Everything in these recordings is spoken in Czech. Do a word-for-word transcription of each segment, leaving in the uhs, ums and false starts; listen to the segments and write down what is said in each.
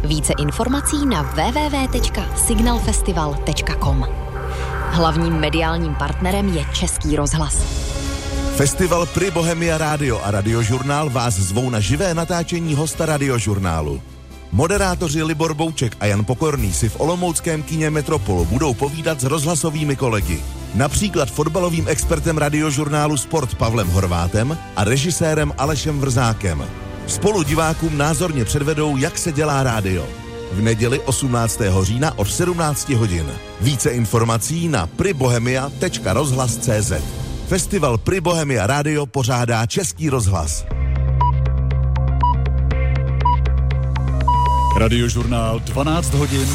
Více informací na w w w tečka signal festival tečka com. Hlavním mediálním partnerem je Český rozhlas. Festival Pri Bohemia Rádio a Radiožurnál vás zvou na živé natáčení hosta Radiožurnálu. Moderátoři Libor Bouček a Jan Pokorný si v olomouckém kině Metropolu budou povídat s rozhlasovými kolegy. Například fotbalovým expertem Radiožurnálu Sport Pavlem Horvátem a režisérem Alešem Vrzákem. Spolu divákům názorně předvedou, jak se dělá rádio. V neděli osmnáctého října od sedmnáct hodin. Více informací na pribohemia tečka rozhlas tečka cé zet. Festival Pri Bohemia Rádio pořádá Český rozhlas. Radiožurnál dvanáct hodin.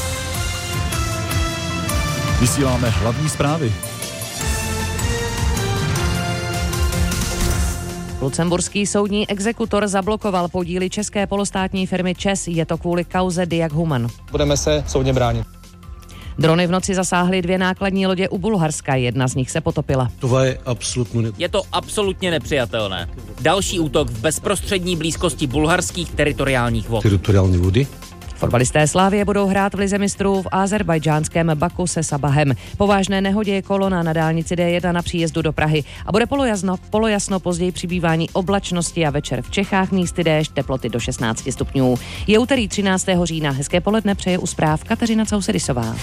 Vysíláme hlavní zprávy. Lucemburský soudní exekutor zablokoval podíly české polostátní firmy ČEZ. Je to kvůli kauze Diag Human. Budeme se soudně bránit. Drony v noci zasáhly dvě nákladní lodě u Bulharska, jedna z nich se potopila. Je to absolutně nepřijatelné. Další útok v bezprostřední blízkosti bulharských teritoriálních vod. Teritoriální vody? Fotbalisté Slavie budou hrát v lize mistrů v azerbajdžánském Baku se Sabahem. Po vážné nehodě je kolona na dálnici D jedna na příjezdu do Prahy a bude polojasno, polojasno později přibývání oblačnosti a večer v Čechách místy déšť, teploty do šestnáct stupňů. Je úterý třináctého října. Hezké poledne přeje u zpráv Kateřina Causedisová.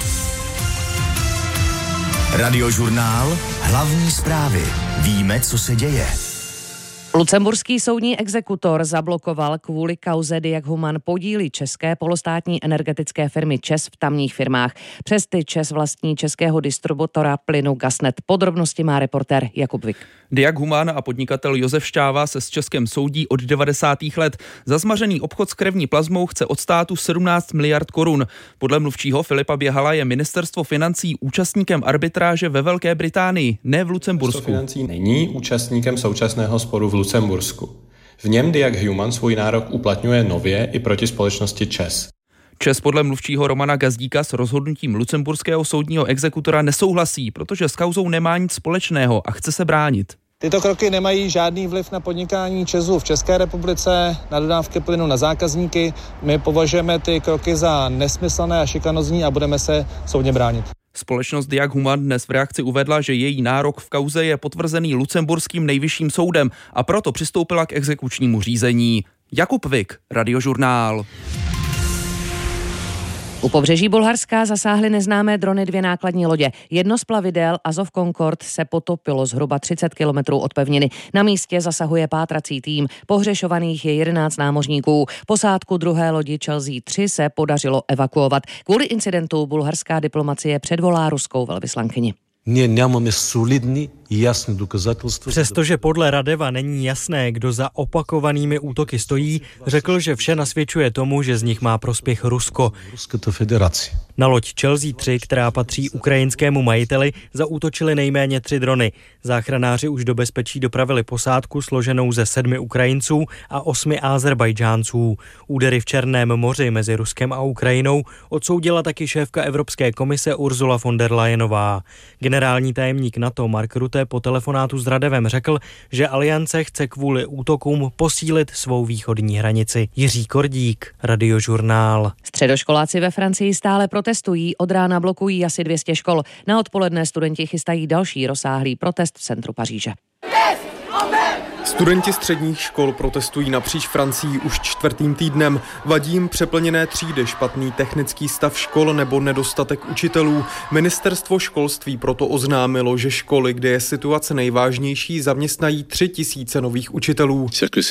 Radiožurnál, hlavní zprávy. Víme, co se děje. Lucemburský soudní exekutor zablokoval kvůli kauze Diag Human podíly české polostátní energetické firmy ČEZ v tamních firmách. Přes ty ČEZ vlastní českého distributora plynu Gasnet. Podrobnosti má reportér Jakub Vik. Diag Human a podnikatel Josef Šťáva se s Českem soudí od devadesátých let. Za zmařený obchod s krevní plazmou chce od státu sedmnáct miliard korun. Podle mluvčího Filipa Běhala je ministerstvo financí účastníkem arbitráže ve Velké Británii, ne v Lucembursku. Financí není účastníkem současného sporu v Lucembursku. V něm Diag Human svůj nárok uplatňuje nově i proti společnosti ČEZ. ČEZ podle mluvčího Romana Gazdíka s rozhodnutím lucemburského soudního exekutora nesouhlasí, protože s kauzou nemá nic společného a chce se bránit. Tyto kroky nemají žádný vliv na podnikání ČEZu v České republice, na dodávky plynu na zákazníky. My považujeme ty kroky za nesmyslné a šikanózní a budeme se soudně bránit. Společnost Diag Human dnes v reakci uvedla, že její nárok v kauze je potvrzený lucemburským nejvyšším soudem a proto přistoupila k exekučnímu řízení. Jakub Vik, Radiožurnál. U pobřeží Bulharska zasáhly neznámé drony dvě nákladní lodě. Jedno z plavidel Azov Concord se potopilo zhruba třicet kilometrů od pevniny. Na místě zasahuje pátrací tým. Pohřešovaných je jedenáct námořníků. Posádku druhé lodi Chelsea tři se podařilo evakuovat. Kvůli incidentu bulharská diplomacie předvolá ruskou velvyslankyni. Nemáme solidní, jasné dokazatelstva. Přestože podle Radeva není jasné, kdo za opakovanými útoky stojí, řekl, že vše nasvědčuje tomu, že z nich má prospěch Rusko. Ruská federace. Na loď Chelsea tři, která patří ukrajinskému majiteli, zaútočili nejméně tři drony. Záchranáři už do bezpečí dopravili posádku složenou ze sedmi Ukrajinců a osmi Azerbajdžánců. Údery v Černém moři mezi Ruskem a Ukrajinou odsoudila taky šéfka Evropské komise Ursula von der Leyenová. Generální tajemník NATO Mark Rutte po telefonátu s Radevem řekl, že aliance chce kvůli útokům posílit svou východní hranici. Jiří Kordík, Radiožurnál. Středoškoláci ve Francii stále protestují, od rána blokují asi dvě stě škol. Na odpoledne studenti chystají další rozsáhlý protest v centru Paříže. Studenti středních škol protestují napříč Francií už čtvrtým týdnem. Vadí jim přeplněné třídy, špatný technický stav škol nebo nedostatek učitelů. Ministerstvo školství proto oznámilo, že školy, kde je situace nejvážnější, zaměstnají tři tisíce nových učitelů.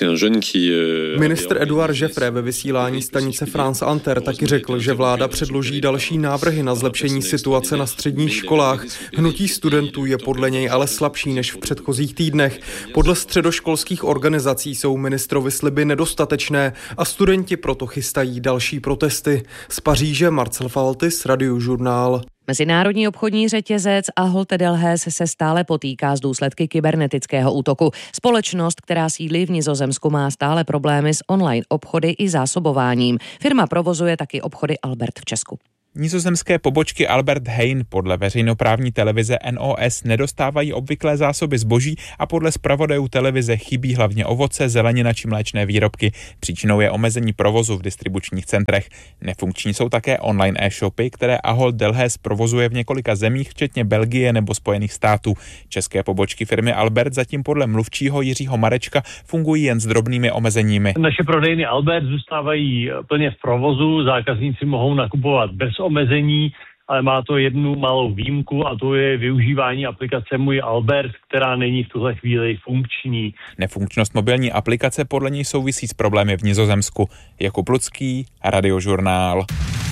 Ministr Edouard Jeffrey ve vysílání stanice France Inter taky řekl, že vláda předloží další návrhy na zlepšení situace na středních školách. Hnutí studentů je podle něj ale slabší než v předchozích týdnech. Podle středoškolských organizací jsou ministrovy sliby nedostatečné a studenti proto chystají další protesty. Z Paříže Marcel Faltis, Radiožurnál. Mezinárodní obchodní řetězec Ahold Delhaize se stále potýká s důsledky kybernetického útoku. Společnost, která sídlí v Nizozemsku, má stále problémy s online obchody i zásobováním. Firma provozuje taky obchody Albert v Česku. Nizozemské pobočky Albert Heijn podle veřejnoprávní televize N O S nedostávají obvyklé zásoby zboží a podle zpravodajů televize chybí hlavně ovoce, zelenina či mléčné výrobky. Příčinou je omezení provozu v distribučních centrech. Nefunkční jsou také online e-shopy, které Ahold Delhaize provozuje v několika zemích, včetně Belgie nebo Spojených států. České pobočky firmy Albert zatím podle mluvčího Jiřího Marečka fungují jen s drobnými omezeními. Naše prodejny Albert zůstávají plně v provozu, zákazníci mohou nakupovat bez omezení, ale má to jednu malou výjimku a to je využívání aplikace Můj Albert, která není v tuhle chvíli funkční. Nefunkčnost mobilní aplikace podle něj souvisí s problémy v Nizozemsku. Jakub Lucký, Radiožurnál.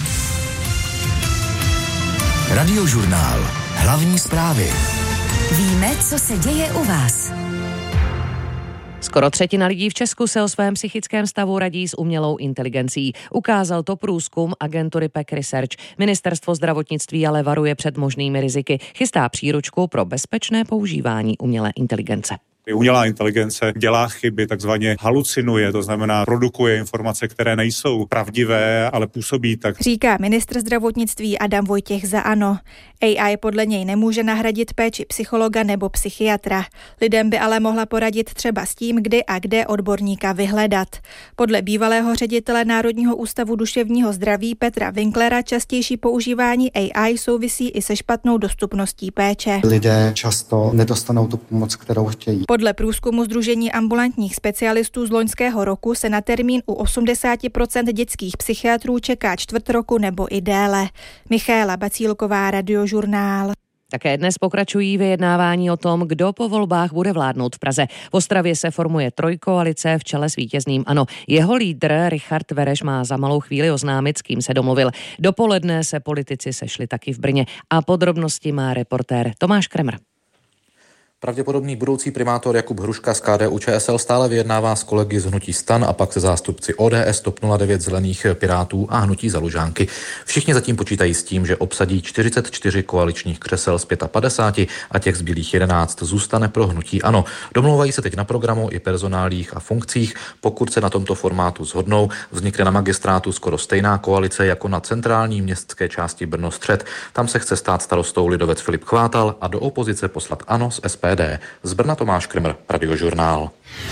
Radiožurnál. Hlavní zprávy. Víme, co se děje u vás. Skoro třetina lidí v Česku se o svém psychickém stavu radí s umělou inteligencí. Ukázal to průzkum agentury P E C Research. Ministerstvo zdravotnictví ale varuje před možnými riziky. Chystá příručku pro bezpečné používání umělé inteligence. Umělá inteligence dělá chyby, takzvaně halucinuje, to znamená produkuje informace, které nejsou pravdivé, ale působí tak. Říká ministr zdravotnictví Adam Vojtěch za ANO. A I podle něj nemůže nahradit péči psychologa nebo psychiatra. Lidem by ale mohla poradit třeba s tím, kdy a kde odborníka vyhledat. Podle bývalého ředitele Národního ústavu duševního zdraví Petra Winklera častější používání A I souvisí i se špatnou dostupností péče. Lidé často nedostanou tu pomoc, kterou chtějí. Podle průzkumu Sdružení ambulantních specialistů z loňského roku se na termín u osmdesát procent dětských psychiatrů čeká čtvrt roku nebo i déle. Michaela Bacílková, Radiožurnál. Také dnes pokračují vyjednávání o tom, kdo po volbách bude vládnout v Praze. V Ostravě se formuje trojkoalice v čele s vítězným ANO. Jeho lídr Richard Vereš má za malou chvíli oznámit, s kým se domluvil. Dopoledne se politici sešli taky v Brně a podrobnosti má reportér Tomáš Kremr. Pravděpodobný budoucí primátor Jakub Hruška z K D U Č S L stále vyjednává s kolegy z hnutí STAN a pak se zástupci O D S, TOP nula devět, Zelených, Pirátů a hnutí Za Lužánky. Všichni zatím počítají s tím, že obsadí čtyřicet čtyři koaličních křesel z padesát pět a těch zbylých jedenáct zůstane pro hnutí ANO. Domlouvají se teď na programu i personálích a funkcích. Pokud se na tomto formátu shodnou, vznikne na magistrátu skoro stejná koalice jako na centrální městské části Brno střed. Tam se chce stát starostou lidovec Filip Chvátal a do opozice poslat ANO z S P D. Z Brna Tomáš Kremr, Radiožurnál.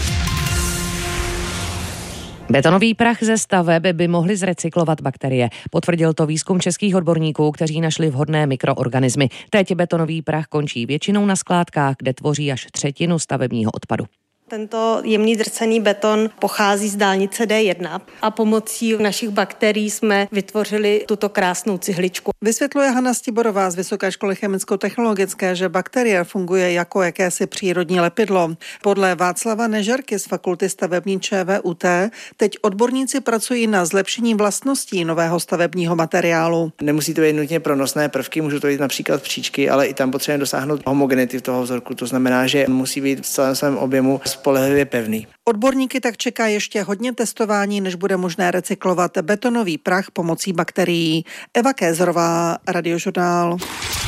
Betonový prach ze staveb by mohly zrecyklovat bakterie. Potvrdil to výzkum českých odborníků, kteří našli vhodné mikroorganismy. Teď betonový prach končí většinou na skládkách, kde tvoří až třetinu stavebního odpadu. Tento jemný drcený beton pochází z dálnice D jedna a pomocí našich bakterií jsme vytvořili tuto krásnou cihličku. Vysvětluje Hana Stiborová z Vysoké školy chemicko-technologické, že bakterie funguje jako jakési přírodní lepidlo. Podle Václava Nežerky z Fakulty stavební Č V U T teď odborníci pracují na zlepšení vlastností nového stavebního materiálu. Nemusí to být nutně pronosné prvky, můžou to být například příčky, ale i tam potřebujeme dosáhnout homogenity toho vzorku. To znamená, že musí být v celém svém objemu spolehlivě pevný. Odborníky tak čeká ještě hodně testování, než bude možné recyklovat betonový prach pomocí bakterií. Eva Kézerová, Radiožurnál.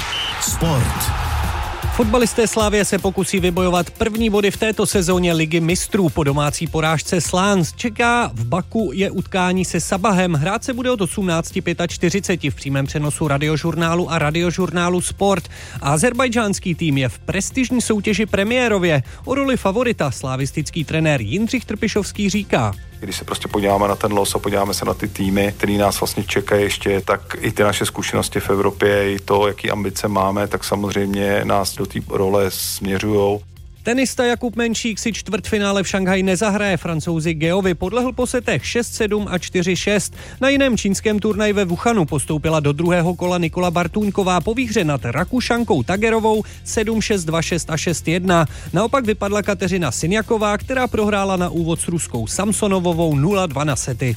Sport. Fotbalisté Slavie se pokusí vybojovat první body v této sezóně Ligy mistrů po domácí porážce Slans. Čeká v Baku je utkání se Sabahem. Hrát se bude od osmnáct čtyřicet pět v přímém přenosu Radiožurnálu a Radiožurnálu Sport. Azerbajdžánský tým je v prestižní soutěži premiérově. O roli favorita slavistický trenér Jindřich Trpišovský říká: Když se prostě podíváme na ten los a podíváme se na ty týmy, který nás vlastně čekají ještě, tak i ty naše zkušenosti v Evropě, i to, jaký ambice máme, tak samozřejmě nás do té role směřujou. Tenista Jakub Menšík si čtvrtfinále v Šanghaji nezahraje. Francouzi Geovi podlehl po setech šest sedm a čtyři šest. Na jiném čínském turnaji ve Wuhanu postoupila do druhého kola Nikola Bartůňková po výhře nad Rakušankou Tagerovou sedm šest, dva šest a šest jedna. Naopak vypadla Kateřina Sinjaková, která prohrála na úvod s ruskou Samsonovovou nula dva na sety.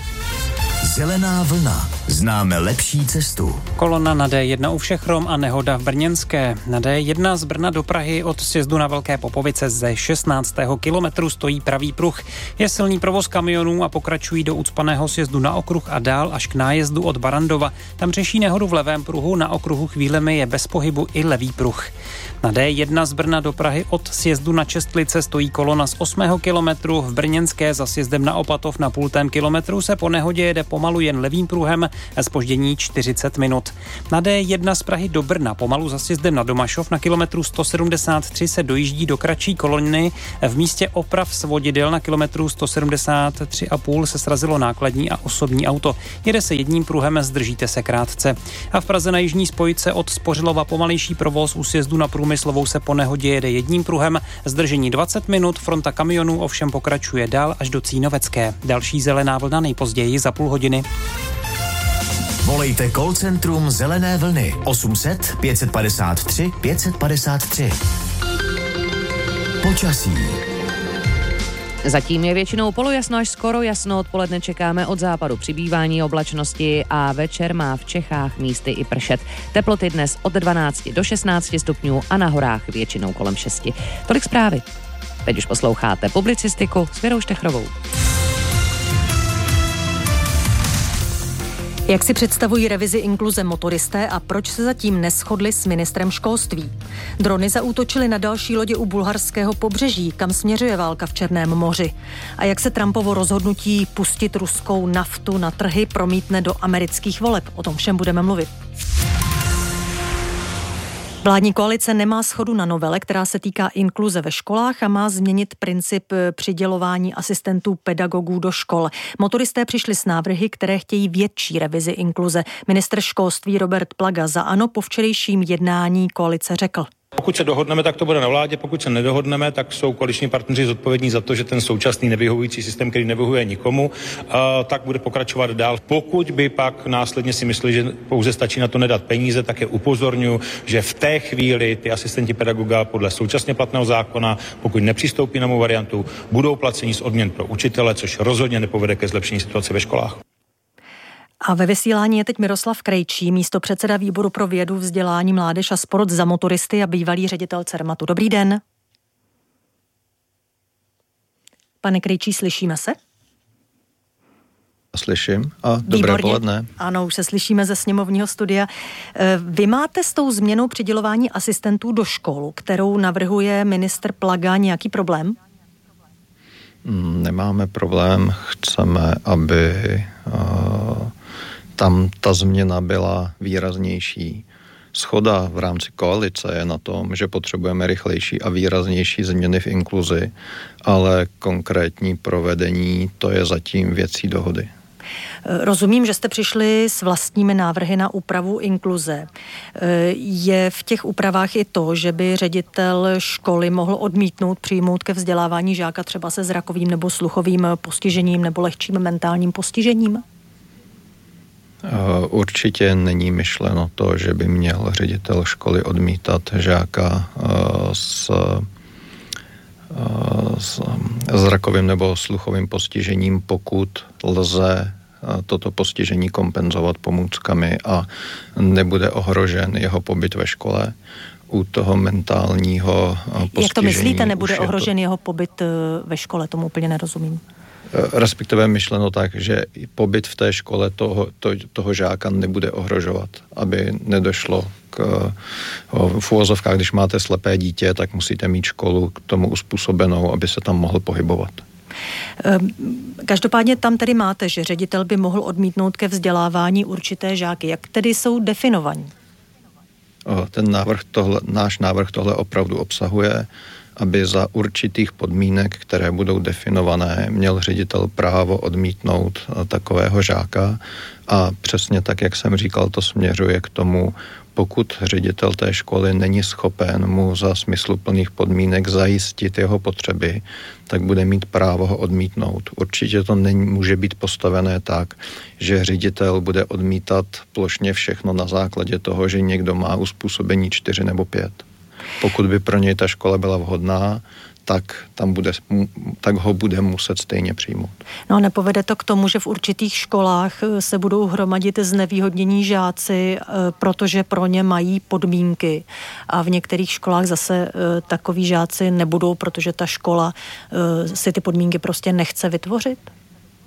Zelená vlna. Známe lepší cestu. Kolona na D jedna u Všechrom a nehoda v Brněnské. Na D jedna z Brna do Prahy od sjezdu na Velké Popovice ze šestnáctého kilometru stojí pravý pruh. Je silný provoz kamionů a pokračují do ucpaného sjezdu na okruh a dál až k nájezdu od Barandova. Tam řeší nehodu v levém pruhu, na okruhu chvílemi je bez pohybu i levý pruh. Na D jedna z Brna do Prahy od sjezdu na Čestlice stojí kolona z osmého kilometru. V Brněnské za sjezdem na Opatov na půltém kilometru se po nehodě jede pomalu pomalu jen levým pruhem, zpoždění čtyřicet minut. Na D jedna z Prahy do Brna pomalu za sjezdem na Domašov na kilometru sto sedmdesát tři se dojíždí do kratší kolony. V místě oprav svodidel na kilometru sto sedmdesát tři a půl se srazilo nákladní a osobní auto. Jede se jedním pruhem, zdržíte se krátce. A v Praze na jižní spojce od Spořilova pomalejší provoz u sjezdu na Průmyslovou se po nehodě jede jedním pruhem, zdržení dvacet minut, fronta kamionů ovšem pokračuje dál až do Cínovecké. Další zelená vlna nejpozději za půl hodiny. Volejte call centrum Zelené vlny osm set pět padesát tři pět padesát tři. Počasí. Zatím je většinou polojasno až skoro jasno, odpoledne čekáme od západu přibývání oblačnosti a večer má v Čechách místy i pršet. Teploty dnes od dvanácti do šestnácti stupňů a na horách většinou kolem šesti. Tolik zprávy. Teď už posloucháte publicistiku s Věrou Štechrovou. Jak si představují revizi inkluze motoristé a proč se zatím neshodli s ministrem školství? Drony zaútočily na další lodě u bulharského pobřeží, kam směřuje válka v Černém moři. A jak se Trumpovo rozhodnutí pustit ruskou naftu na trhy promítne do amerických voleb? O tom všem budeme mluvit. Vládní koalice nemá shodu na novele, která se týká inkluze ve školách a má změnit princip přidělování asistentů pedagogů do škol. Motoristé přišli s návrhy, které chtějí větší revizi inkluze. Ministr školství Robert Plaga za ANO po včerejším jednání koalice řekl: Pokud se dohodneme, tak to bude na vládě, pokud se nedohodneme, tak jsou koaliční partneři zodpovědní za to, že ten současný nevyhovující systém, který nevyhovuje nikomu, tak bude pokračovat dál. Pokud by pak následně si mysleli, že pouze stačí na to nedat peníze, tak je upozorňuji, že v té chvíli ty asistenti pedagoga podle současně platného zákona, pokud nepřistoupí na mou variantu, budou placeni z odměn pro učitele, což rozhodně nepovede ke zlepšení situace ve školách. A ve vysílání je teď Miroslav Krejčí, místopředseda výboru pro vědu, vzdělání, mládež a sport za motoristy a bývalý ředitel Cermatu. Dobrý den. Pane Krejčí, slyšíme se? Slyším a dobré poledne. Ano, už se slyšíme ze sněmovního studia. Vy máte s tou změnou přidělování asistentů do škol, kterou navrhuje ministr Plaga, nějaký problém? Nemáme problém, chceme, aby uh, tam ta změna byla výraznější. Shoda v rámci koalice je na tom, že potřebujeme rychlejší a výraznější změny v inkluzi, ale konkrétní provedení, to je zatím věcí dohody. Rozumím, že jste přišli s vlastními návrhy na úpravu inkluze. Je v těch úpravách i to, že by ředitel školy mohl odmítnout přijmout ke vzdělávání žáka třeba se zrakovým nebo sluchovým postižením nebo lehčím mentálním postižením? Určitě není myšleno to, že by měl ředitel školy odmítat žáka s, s zrakovým nebo sluchovým postižením, pokud lze toto postižení kompenzovat pomůckami a nebude ohrožen jeho pobyt ve škole. U toho mentálního postižení... Jak to myslíte, nebude ohrožen to... jeho pobyt ve škole? Tomu úplně nerozumím. Respektive myšleno tak, že pobyt v té škole toho, to, toho žáka nebude ohrožovat, aby nedošlo k... V uvozovkách, když máte slepé dítě, tak musíte mít školu k tomu uspůsobenou, aby se tam mohl pohybovat. Každopádně tam tedy máte, že ředitel by mohl odmítnout ke vzdělávání určité žáky. Jak tedy jsou definovaní? Ten návrh tohle, náš návrh tohle opravdu obsahuje, aby za určitých podmínek, které budou definované, měl ředitel právo odmítnout takového žáka a přesně tak, jak jsem říkal, to směřuje k tomu, pokud ředitel té školy není schopen mu za smysluplných podmínek zajistit jeho potřeby, tak bude mít právo ho odmítnout. Určitě to není, může být postavené tak, že ředitel bude odmítat plošně všechno na základě toho, že někdo má uspůsobení čtyři nebo pět. Pokud by pro něj ta škola byla vhodná, tak, tam bude, tak ho bude muset stejně přijmout. No, nepovede to k tomu, že v určitých školách se budou hromadit znevýhodnění žáci, protože pro ně mají podmínky a v některých školách zase takoví žáci nebudou, protože ta škola si ty podmínky prostě nechce vytvořit?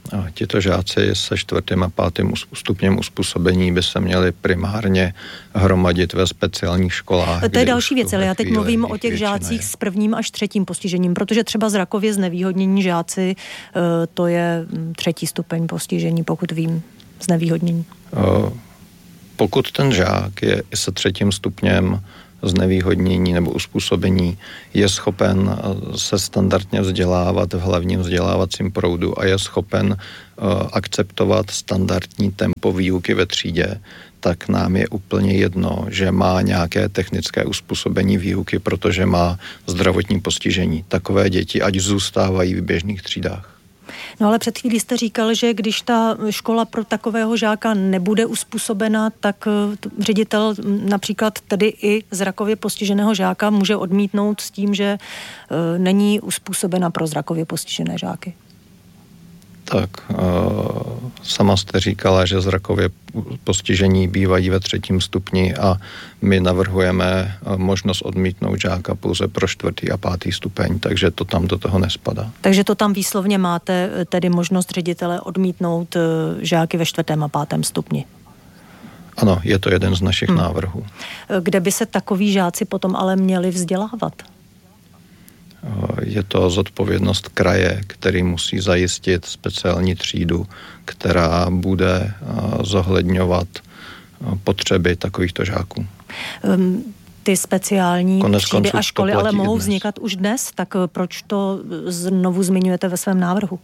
A tito žáci se čtvrtým a pátým stupněm uspůsobení by se měli primárně hromadit ve speciálních školách. To je další věc, ale já teď mluvím o těch žácích je. s prvním až třetím postižením, protože třeba zrakově znevýhodnění žáci, to je třetí stupeň postižení, pokud vím, znevýhodnění. Pokud ten žák je i se třetím stupněm znevýhodnění nebo uspůsobení, je schopen se standardně vzdělávat v hlavním vzdělávacím proudu a je schopen uh, akceptovat standardní tempo výuky ve třídě, tak nám je úplně jedno, že má nějaké technické uspůsobení výuky, protože má zdravotní postižení. Takové děti ať zůstávají v běžných třídách. No ale před chvílí jste říkal, že když ta škola pro takového žáka nebude uspůsobena, tak ředitel například tedy i zrakově postiženého žáka může odmítnout s tím, že není uspůsobena pro zrakově postižené žáky. Tak sama jste říkala, že zrakově postižení bývají ve třetím stupni a my navrhujeme možnost odmítnout žáka pouze pro čtvrtý a pátý stupeň, takže to tam do toho nespadá. Takže to tam výslovně máte tedy možnost ředitele odmítnout žáky ve čtvrtém a pátém stupni. Ano, je to jeden z našich hmm. návrhů. Kde by se takoví žáci potom ale měli vzdělávat? Je to zodpovědnost kraje, který musí zajistit speciální třídu, která bude zohledňovat potřeby takovýchto žáků. Um, ty speciální Konec třídy a školy ale mohou dnes. vznikat už dnes, tak proč to znovu zmiňujete ve svém návrhu?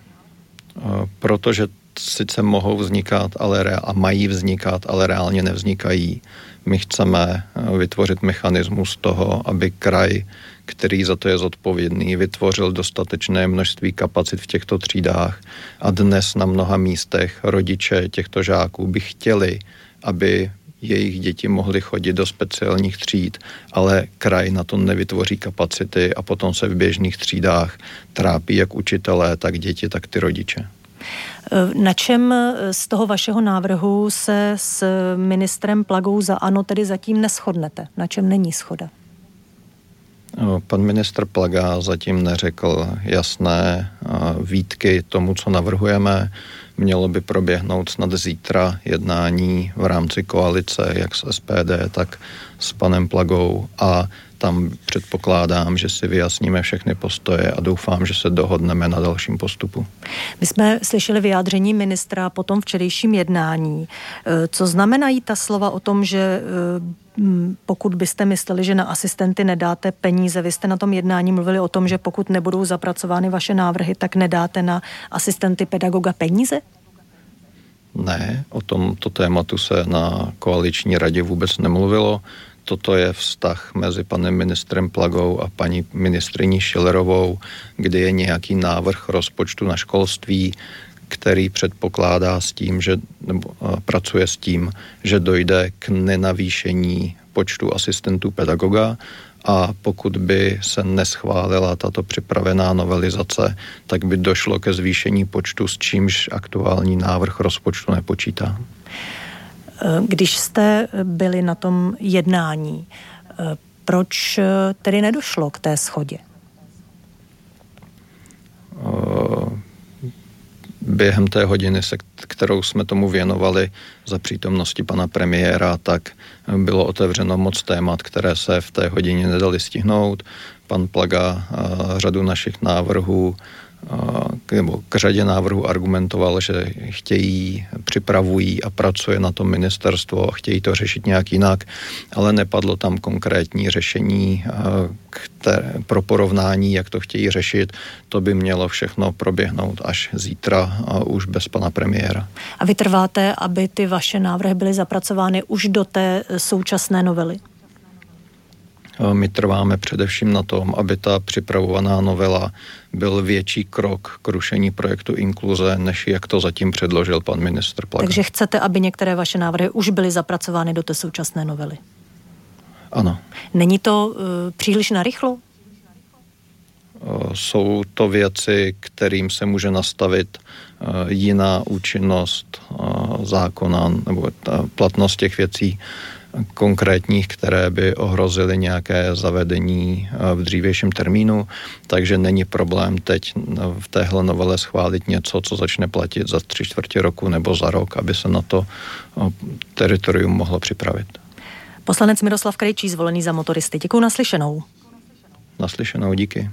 Protože sice mohou vznikat ale rea- a mají vznikat, ale reálně nevznikají. My chceme vytvořit mechanismus toho, aby kraj, který za to je zodpovědný, vytvořil dostatečné množství kapacit v těchto třídách a dnes na mnoha místech rodiče těchto žáků by chtěli, aby jejich děti mohly chodit do speciálních tříd, ale kraj na to nevytvoří kapacity a potom se v běžných třídách trápí jak učitelé, tak děti, tak ty rodiče. Na čem z toho vašeho návrhu se s ministrem Plagou za ANO tedy zatím neshodnete? Na čem není shoda? Pan ministr Plaga zatím neřekl jasné výtky tomu, co navrhujeme. Mělo by proběhnout snad zítra jednání v rámci koalice, jak s S P D, tak s panem Plagou a tam předpokládám, že si vyjasníme všechny postoje a doufám, že se dohodneme na dalším postupu. My jsme slyšeli vyjádření ministra po tom včerejším jednání. Co znamenají ta slova o tom, že pokud byste mysleli, že na asistenty nedáte peníze, vy jste na tom jednání mluvili o tom, že pokud nebudou zapracovány vaše návrhy, tak nedáte na asistenty pedagoga peníze? Ne, o tomto tématu se na koaliční radě vůbec nemluvilo. Toto je vztah mezi panem ministrem Plagou a paní ministryní Schillerovou, kdy je nějaký návrh rozpočtu na školství, který předpokládá s tím, že nebo pracuje s tím, že dojde k nenavýšení počtu asistentů pedagoga a pokud by se neschválila tato připravená novelizace, tak by došlo ke zvýšení počtu, s čímž aktuální návrh rozpočtu nepočítá. Když jste byli na tom jednání, proč tedy nedošlo k té shodě? Během té hodiny, se kterou jsme tomu věnovali za přítomnosti pana premiéra, tak bylo otevřeno moc témat, které se v té hodině nedali stihnout. Pan Plaga řadu našich návrhů nebo k řadě návrhů argumentoval, že chtějí, připravují a pracuje na tom ministerstvo a chtějí to řešit nějak jinak, ale nepadlo tam konkrétní řešení které, pro porovnání, jak to chtějí řešit. To by mělo všechno proběhnout až zítra a už bez pana premiéra. A vy trváte, aby ty vaše návrhy byly zapracovány už do té současné novely? My trváme především na tom, aby ta připravovaná novela byl větší krok k rušení projektu inkluze, než jak to zatím předložil pan ministr Plaga. Takže chcete, aby některé vaše návrhy už byly zapracovány do té současné novely? Ano. Není to uh, příliš narychlo? Uh, jsou to věci, kterým se může nastavit uh, jiná účinnost uh, zákona nebo ta platnost těch věcí. konkrétních, které by ohrozily nějaké zavedení v dřívějším termínu, takže není problém teď v téhle novele schválit něco, co začne platit za tři čtvrtě roku nebo za rok, aby se na to teritorium mohlo připravit. Poslanec Miroslav Krejčí, zvolený za motoristy. Děkuju, naslyšenou. Naslyšenou, díky.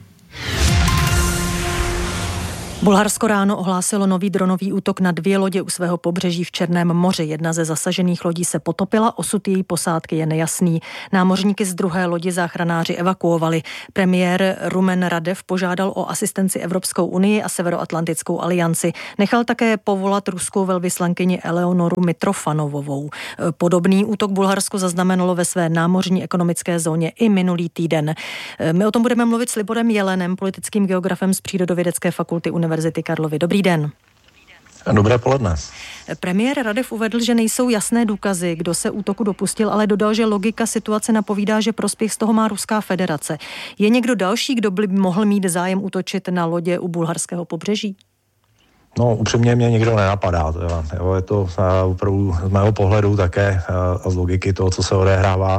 Bulharsko ráno ohlásilo nový dronový útok na dvě lodě u svého pobřeží v Černém moři. Jedna ze zasažených lodí se potopila, osud její posádky je nejasný. Námořníky z druhé lodi záchranáři evakuovali. Premiér Rumen Radev požádal o asistenci Evropskou unii a Severoatlantickou alianci. Nechal také povolat ruskou velvyslankyni Eleonoru Mitrofanovovou. Podobný útok Bulharsko zaznamenalo ve své námořní ekonomické zóně i minulý týden. My o tom budeme mluvit s Liborem Jelenem, politickým geografem z Přírodovědecké fakulty Univerzity Karlovy. Dobrý den. Dobré poledne. Premiér Radev uvedl, že nejsou jasné důkazy, kdo se útoku dopustil, ale dodal, že logika situace napovídá, že prospěch z toho má Ruská federace. Je někdo další, kdo by mohl mít zájem útočit na lodě u bulharského pobřeží? No, upřímně mě nikdo nenapadá. Jo, je to opravdu z mého pohledu také a z logiky toho, co se odehrává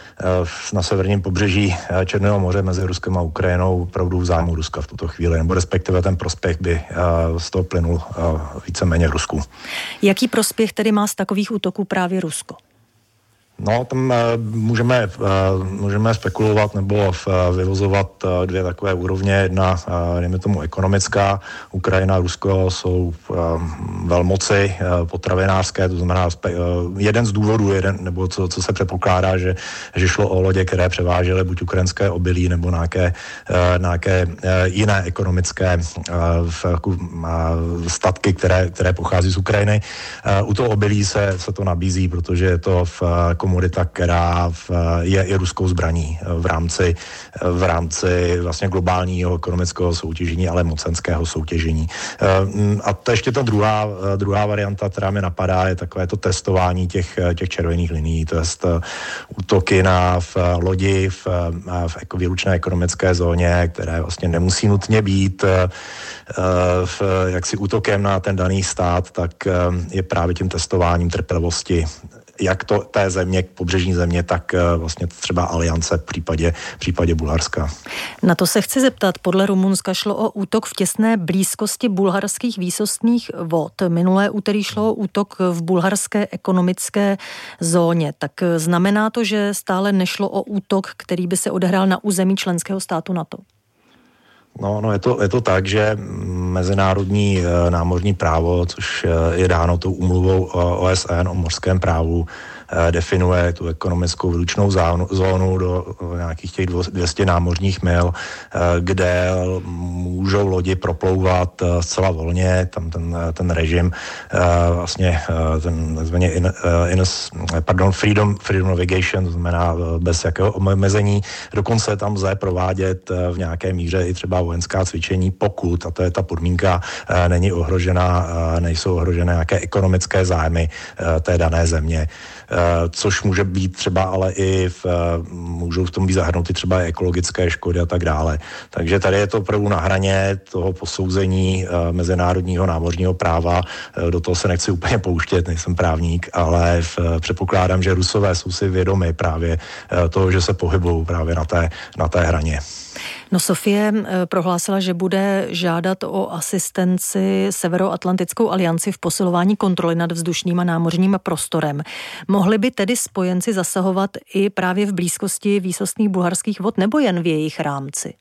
na severním pobřeží Černého moře mezi Ruskem a Ukrajinou opravdu v zájmu Ruska v tuto chvíli, nebo respektive ten prospěch by z toho plynul víceméně Rusku. Jaký prospěch tedy má z takových útoků právě Rusko? No, tam uh, můžeme, uh, můžeme spekulovat nebo uh, vyvozovat uh, dvě takové úrovně. Jedna, uh, dejme tomu ekonomická. Ukrajina a Rusko jsou uh, velmoci uh, potravinářské, to znamená spe, uh, jeden z důvodů, jeden, nebo co, co se předpokládá, že, že šlo o lodě, které převážely buď ukrajinské obilí nebo nějaké, uh, nějaké uh, jiné ekonomické uh, v, uh, statky, které, které pochází z Ukrajiny. Uh, u toho obilí se, se to nabízí, protože je to v uh, komodita, která v, je i ruskou zbraní v rámci, v rámci vlastně globálního ekonomického soutěžení, ale mocenského soutěžení. A to ještě ta druhá, druhá varianta, která mě napadá, je takové to testování těch, těch červených linií, to je útoky na v lodi v, v výlučné ekonomické zóně, které vlastně nemusí nutně být v, jaksi útokem na ten daný stát, tak je právě tím testováním trpělivosti jak to té země, pobřežní země, tak vlastně třeba aliance v případě, v případě Bulharska. Na to se chci zeptat. Podle Rumunska šlo o útok v těsné blízkosti bulharských výsostných vod. Minulé úterý šlo o útok v bulharské ekonomické zóně. Tak znamená to, že stále nešlo o útok, který by se odehrál na území členského státu NATO? No, no je, to, je to tak, že mezinárodní e, námořní právo, což e, je dáno tou úmluvou O S N o mořském právu, e, definuje tu ekonomickou výlučnou zónu, zónu do o, nějakých těch dvě stě námořních mil, e, kde můžou lodi proplouvat e, zcela volně, tam ten, ten režim e, vlastně e, ten nazvaně in, in, pardon, freedom, freedom navigation, to znamená bez jakého omezení, dokonce tam lze provádět v nějaké míře i třeba vojenská cvičení, pokud, a to je ta podmínka, není ohrožena, nejsou ohrožené nějaké ekonomické zájmy té dané země. Což může být třeba ale i v, můžou v tom být zahrnuty třeba i ekologické škody a tak dále. Takže tady je to opravdu na hraně toho posouzení mezinárodního námořního práva. Do toho se nechci úplně pouštět, nejsem právník, ale v, předpokládám, že Rusové jsou si vědomi právě toho, že se pohybují právě na té, na té hraně. No, Sofie prohlásila, že bude žádat o asistenci Severoatlantickou alianci v posilování kontroly nad vzdušným a námořním prostorem. Mohli by tedy spojenci zasahovat i právě v blízkosti výsostných bulharských vod nebo jen v jejich rámci?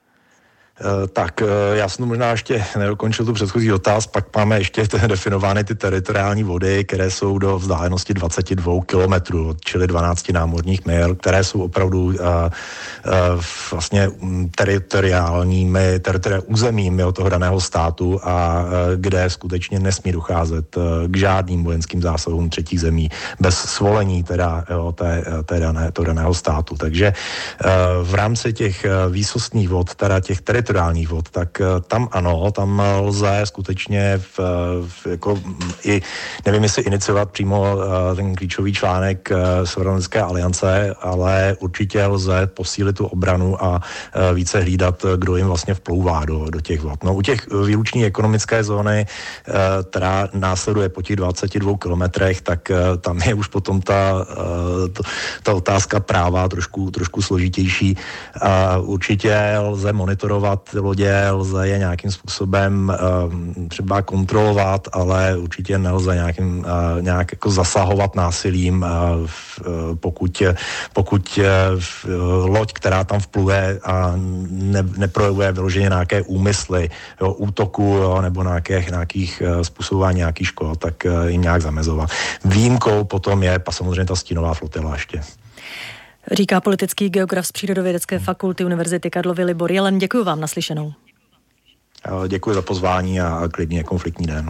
Tak já jsem možná ještě nedokončil tu předchozí dotaz, pak máme ještě definovány ty teritoriální vody, které jsou do vzdálenosti dvacet dva kilometrů, čili dvanáct námořních mil, které jsou opravdu uh, uh, vlastně teritoriálními, teritoriálními územími od toho daného státu a uh, kde skutečně nesmí docházet uh, k žádným vojenským zásahům třetích zemí bez svolení teda jo, té, té dané, toho daného státu. Takže uh, v rámci těch uh, výsostných vod, teda těch teritoriálních teritoriálních vod, tak tam ano, tam lze skutečně v, v, jako i, nevím, jestli iniciovat přímo ten klíčový článek Severoatlantické aliance, ale určitě lze posílit tu obranu a více hlídat, kdo jim vlastně vplouvá do, do těch vod. No, u těch výluční ekonomické zóny, která následuje po těch dvaceti dvou kilometrech, tak tam je už potom ta, ta, ta otázka práva trošku, trošku složitější. Určitě lze monitorovat lodě, lze je nějakým způsobem třeba kontrolovat, ale určitě nelze nějakým, nějak jako zasahovat násilím, pokud, pokud loď, která tam vpluje a ne, neprojevuje vyloženě nějaké úmysly, jo, útoku, jo, nebo nějakých, nějakých způsobování nějakých škod, tak jim nějak zamezovat. Výjimkou potom je samozřejmě ta stínová flotila ještě. Říká politický geograf z Přírodovědecké fakulty Univerzity Karlovy Libor Jelen. Děkuji vám, naslyšenou. Děkuji za pozvání a klidně konfliktní den.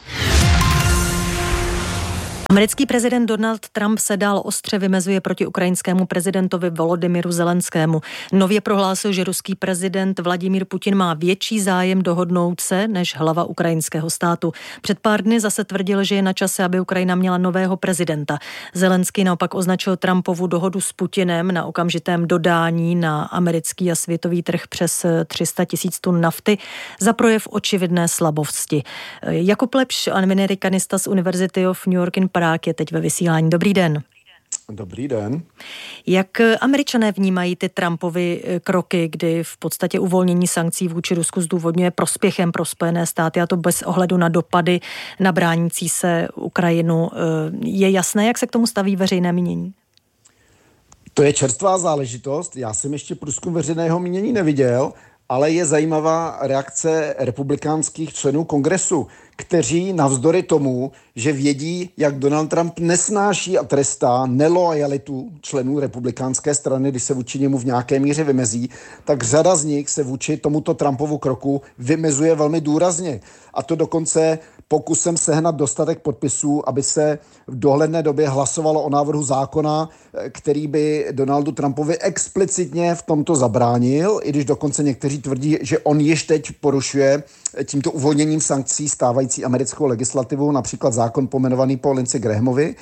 Americký prezident Donald Trump se dál ostře vymezuje proti ukrajinskému prezidentovi Volodymyru Zelenskému. Nově prohlásil, že ruský prezident Vladimír Putin má větší zájem dohodnout se než hlava ukrajinského státu. Před pár dny zase tvrdil, že je na čase, aby Ukrajina měla nového prezidenta. Zelenský naopak označil Trumpovu dohodu s Putinem na okamžitém dodání na americký a světový trh přes tři sta tisíc tun nafty za projev očividné slabosti. Jakub Lepš, amerikanista z University of New York in Prague, je teď ve vysílání. Dobrý den. Dobrý den. Jak Američané vnímají ty Trumpovy kroky, kdy v podstatě uvolnění sankcí vůči Rusku zdůvodňuje prospěchem pro Spojené státy, a to bez ohledu na dopady na bránící se Ukrajinu? Je jasné, jak se k tomu staví veřejné mínění? To je čerstvá záležitost. Já jsem ještě průzkum veřejného mínění neviděl, ale je zajímavá reakce republikánských členů kongresu, kteří navzdory tomu, že vědí, jak Donald Trump nesnáší a trestá nelojalitu členů republikánské strany, když se vůči němu v nějaké míře vymezí, tak řada z nich se vůči tomuto Trumpovu kroku vymezuje velmi důrazně. A to dokonce pokusem sehnat dostatek podpisů, aby se v dohledné době hlasovalo o návrhu zákona, který by Donaldu Trumpovi explicitně v tomto zabránil, i když dokonce někteří tvrdí, že on již teď porušuje tímto uvolněním sankcí stávající americkou legislativu, například zákon pomenovaný po Lindsey Grahamovi,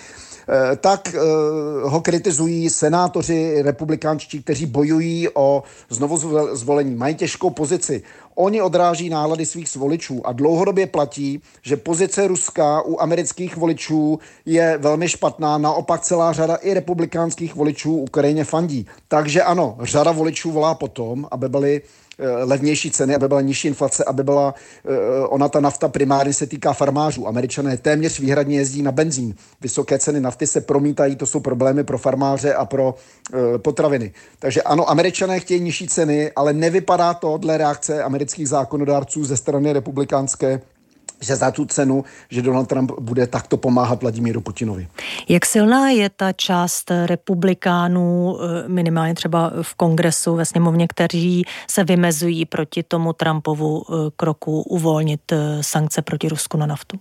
tak ho kritizují senátoři republikánští, kteří bojují o znovu zvolení. Mají těžkou pozici. Oni odráží nálady svých voličů a dlouhodobě platí, že pozice Ruska u amerických voličů je velmi špatná. Naopak celá řada i republikánských voličů Ukrajině fandí. Takže ano, řada voličů volá potom, aby byly levnější ceny, aby byla nižší inflace, aby byla, ona ta nafta primárně se týká farmářů. Američané téměř výhradně jezdí na benzín. Vysoké ceny nafty se promítají, to jsou problémy pro farmáře a pro e, potraviny. Takže ano, Američané chtějí nižší ceny, ale nevypadá to dle reakce amerických zákonodárců ze strany republikánské, že za tu cenu, že Donald Trump bude takto pomáhat Vladimíru Putinovi. Jak silná je ta část republikánů, minimálně třeba v kongresu, ve sněmovně, kteří se vymezují proti tomu Trumpovu kroku uvolnit sankce proti Rusku na naftu?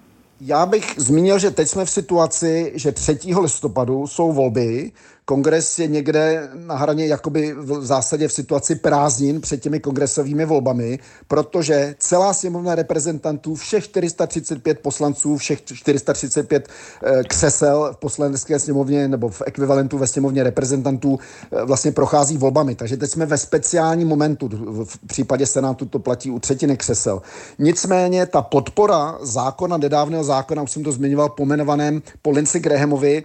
Já bych zmínil, že teď jsme v situaci, že třetího listopadu jsou volby. Kongres je někde na hraně jakoby v zásadě v situaci prázdnin před těmi kongresovými volbami, protože celá sněmovna reprezentantů, všech čtyři sta třicet pět poslanců, všech čtyři sta třicet pět eh, křesel v poslanecké sněmovně nebo v ekvivalentu ve sněmovně reprezentantů eh, vlastně prochází volbami. Takže teď jsme ve speciálním momentu. V případě Senátu to platí u třetiny křesel. Nicméně ta podpora zákona, nedávného zákona, už jsem to zmiňoval, pomenovaném po Lindsey Grahamovi,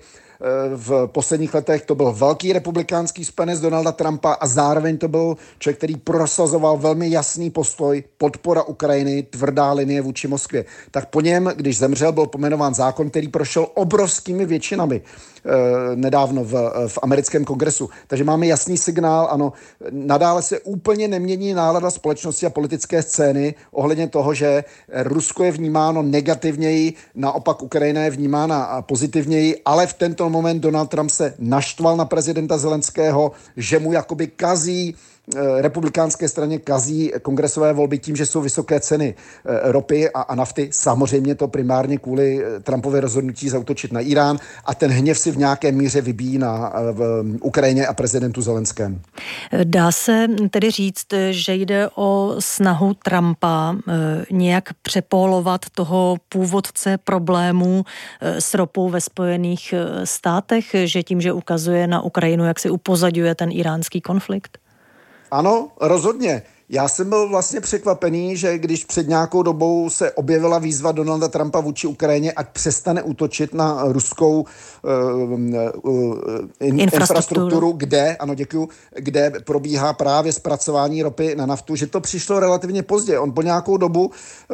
v posledních letech to byl velký republikánský spojenec Donalda Trumpa a zároveň to byl člověk, který prosazoval velmi jasný postoj, podpora Ukrajiny, tvrdá linie vůči Moskvě. Tak po něm, když zemřel, byl pomenován zákon, který prošel obrovskými většinami eh, nedávno v, v americkém kongresu. Takže máme jasný signál, ano, nadále se úplně nemění nálada společnosti a politické scény ohledně toho, že Rusko je vnímáno negativněji, naopak Ukrajina je vnímána pozitivněji, ale v tento moment Donald Trump se naštval na prezidenta Zelenského, že mu jakoby kazí republikánské straně kazí kongresové volby tím, že jsou vysoké ceny ropy a, a nafty. Samozřejmě to primárně kvůli Trumpově rozhodnutí zaútočit na Irán a ten hněv si v nějaké míře vybíjí na v Ukrajině a prezidentu Zelenském. Dá se tedy říct, že jde o snahu Trumpa nějak přepólovat toho původce problémů s ropou ve Spojených státech, že tím, že ukazuje na Ukrajinu, jak si upozaďuje ten iránský konflikt? Ano, rozhodně. Já jsem byl vlastně překvapený, že když před nějakou dobou se objevila výzva Donalda Trumpa vůči Ukrajině, ať přestane útočit na ruskou uh, uh, in, infrastrukturu, kde, ano děkuju, kde probíhá právě zpracování ropy na naftu, že to přišlo relativně pozdě. On po nějakou dobu,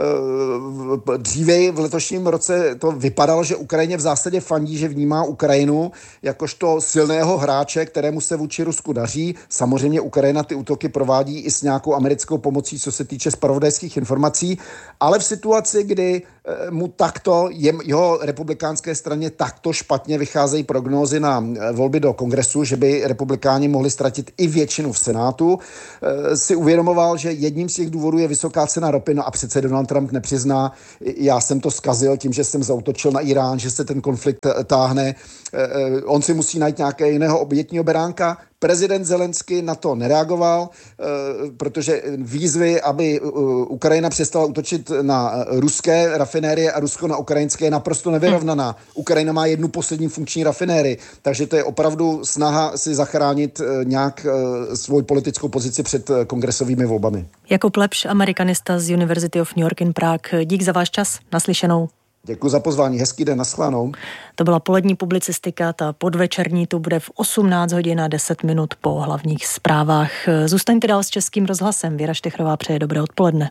uh, dříve v letošním roce to vypadalo, že Ukrajině v zásadě fandí, že vnímá Ukrajinu jakožto silného hráče, kterému se vůči Rusku daří. Samozřejmě Ukrajina ty útoky provádí i s nějakou americkou pomocí, co se týče zpravodajských informací, ale v situaci, kdy mu takto, jeho republikánské straně takto špatně vycházejí prognózy na volby do kongresu, že by republikáni mohli ztratit i většinu v Senátu, si uvědomoval, že jedním z těch důvodů je vysoká cena ropy, no a přece Donald Trump nepřizná, já jsem to zkazil tím, že jsem zaútočil na Irán, že se ten konflikt táhne, on si musí najít nějaké jiného obětního beránka. Prezident Zelenský na to nereagoval, protože výzvy, aby Ukrajina přestala útočit na ruské rafinérie a Rusko na ukrajinské, je naprosto nevyrovnaná. Ukrajina má jednu poslední funkční rafinérii, takže to je opravdu snaha si zachránit nějak svou politickou pozici před kongresovými volbami. Jakub Lepš, amerikanista z University of New York in Prague. Dík za váš čas, naslyšenou. Děkuji za pozvání, hezký den, naschledanou. To byla polední publicistika, ta podvečerní tu bude v osmnáct hodin a deset minut po hlavních zprávách. Zůstaňte dál s Českým rozhlasem, Věra Štechrová přeje dobré odpoledne.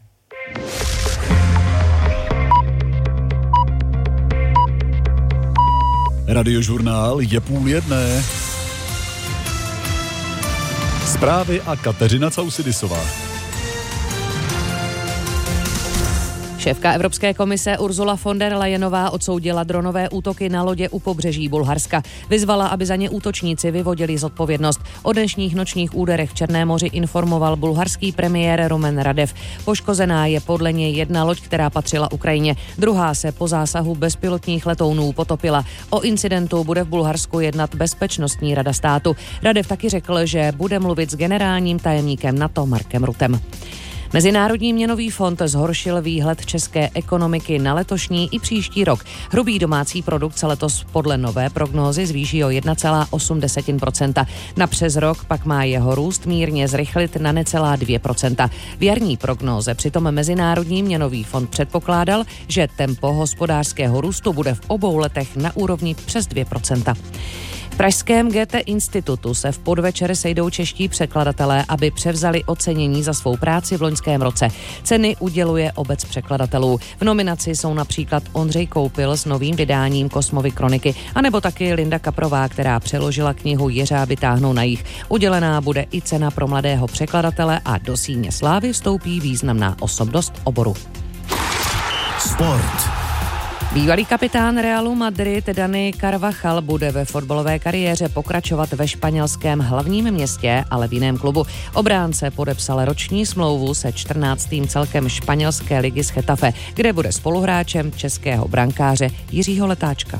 Radiožurnál je půl jedné. Zprávy a Kateřina Causidisová. Šéfka Evropské komise Ursula von der Leyenová odsoudila dronové útoky na lodě u pobřeží Bulharska. Vyzvala, aby za ně útočníci vyvodili zodpovědnost. O dnešních nočních úderech v Černém moři informoval bulharský premiér Rumen Radev. Poškozená je podle něj jedna loď, která patřila Ukrajině. Druhá se po zásahu bezpilotních letounů potopila. O incidentu bude v Bulharsku jednat Bezpečnostní rada státu. Radev taky řekl, že bude mluvit s generálním tajemníkem NATO Markem Ruttem. Mezinárodní měnový fond zhoršil výhled české ekonomiky na letošní i příští rok. Hrubý domácí produkt se letos podle nové prognózy zvýší o jedna celá osm procenta. Na přes rok pak má jeho růst mírně zrychlit na necelá dvě procenta. V jarní prognóze přitom Mezinárodní měnový fond předpokládal, že tempo hospodářského růstu bude v obou letech na úrovni přes dvě procenta. V pražském Goethe institutu se v podvečer sejdou čeští překladatelé, aby převzali ocenění za svou práci v loňském roce. Ceny uděluje obec překladatelů. V nominaci jsou například Ondřej Koupil s novým vydáním Kosmovy kroniky, anebo taky Linda Kaprová, která přeložila knihu Jeřáby táhnou na jih. Udělená bude i cena pro mladého překladatele a do síně slávy vstoupí významná osobnost oboru. Sport. Bývalý kapitán Realu Madrid Dani Carvajal bude ve fotbalové kariéře pokračovat ve španělském hlavním městě, ale v jiném klubu. Obránce podepsal roční smlouvu se čtrnáctým celkem španělské ligy s Getafe, kde bude spoluhráčem českého brankáře Jiřího Letáčka.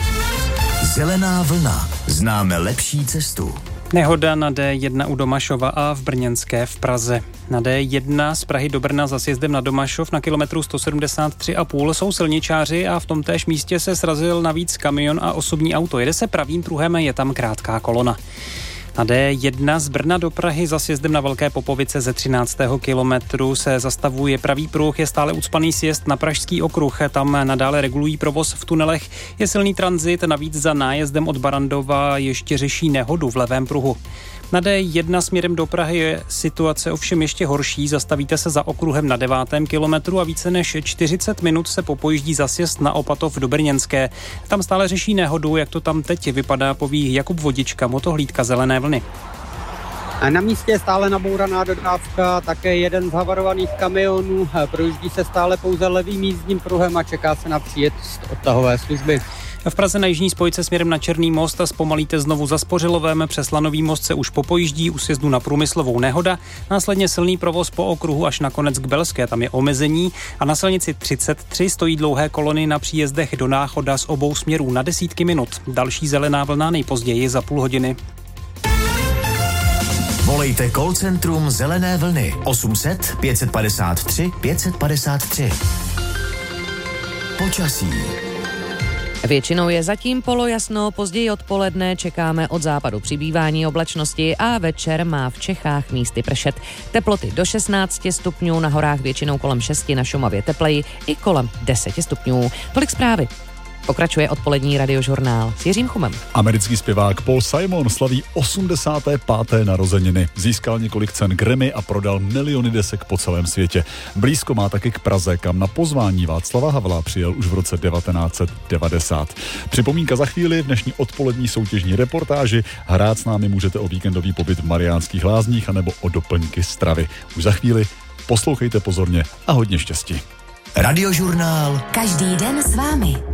Zelená vlna. Známe lepší cestu. Nehoda na D jedna u Domašova a v Brněnské v Praze. Na D jedna z Prahy do Brna za sjezdem na Domašov na kilometru sto sedmdesát tři a půl jsou silničáři a v tom též místě se srazil navíc kamion a osobní auto. Jede se pravým pruhem, je tam krátká kolona. Na D jedna z Brna do Prahy za sjezdem na Velké Popovice ze třináctého kilometru se zastavuje pravý pruh, je stále ucpaný sjezd na Pražský okruh, tam nadále regulují provoz v tunelech, je silný tranzit, navíc za nájezdem od Barandova ještě řeší nehodu v levém pruhu. Na D jedna směrem do Prahy je situace ovšem ještě horší, zastavíte se za okruhem na devátém kilometru a více než čtyřicet minut se popojíždí za sjezd na Opatov do Brněnské. Tam stále řeší nehodu, jak to tam teď vypadá, poví Jakub Vodička, motohlídka Zelené vlny. A na místě je stále nabouraná dodávka, také jeden z havarovaných kamionů, projíždí se stále pouze levým jízdním pruhem a čeká se na příjezd odtahové služby. V Praze na jižní spojce směrem na Černý most a zpomalíte znovu za Spořilovem. Přes Lanový most se už popojíždí, u sjezdu na Průmyslovou nehoda. Následně silný provoz po okruhu až nakonec k Belské, tam je omezení. A na silnici třicet tři stojí dlouhé kolony na příjezdech do Náchoda z obou směrů na desítky minut. Další zelená vlna nejpozději za půl hodiny. Volejte call centrum Zelené vlny osm set pět padesát tři pět padesát tři. Počasí. Většinou je zatím polojasno, později odpoledne čekáme od západu přibývání oblačnosti a večer má v Čechách místy pršet. Teploty do šestnáct stupňů, na horách většinou kolem šesti, na Šumavě tepleji i kolem deset stupňů. Tolik zprávy. Pokračuje odpolední radiožurnál s Jiřím Chumem. Americký zpěvák Paul Simon slaví osmdesáté páté narozeniny. Získal několik cen Grammy a prodal miliony desek po celém světě. Blízko má taky k Praze, kam na pozvání Václava Havla přijel už v roce devatenáct set devadesát. Připomínka za chvíli v dnešní odpolední soutěžní reportáži. Hrát s námi můžete o víkendový pobyt v Mariánských Lázních anebo o doplňky stravy. Už za chvíli poslouchejte pozorně a hodně štěstí. Radiožurnál. Každý den s vámi.